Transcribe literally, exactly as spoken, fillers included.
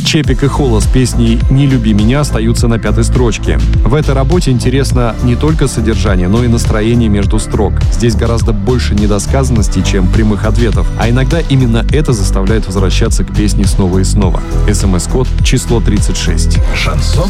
Чепик и Холла с песней «Не люби меня» остаются на пятой строчке. В этой работе интересно не только содержание, но и настроение между строк. Здесь гораздо больше недосказанностей, чем прямых ответов, а иногда именно это заставляет возвращаться к песне снова и снова. эс эм эс-код число тридцать шесть. Шансон.